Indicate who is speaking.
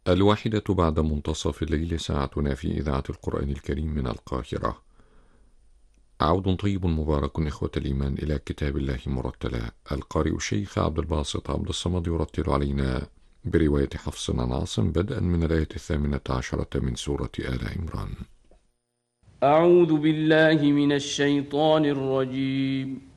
Speaker 1: 1 بعد منتصف الليل، ساعتنا في إذاعة القرآن الكريم من القاهرة. عود طيب مبارك إخوة الإيمان إلى كتاب الله مرتلا. القارئ الشيخ عبد الباسط عبد الصمد يرتل علينا برواية حفص عن عاصم بدءا من الآية 18 من سورة آل عمران.
Speaker 2: أعوذ بالله من الشيطان الرجيم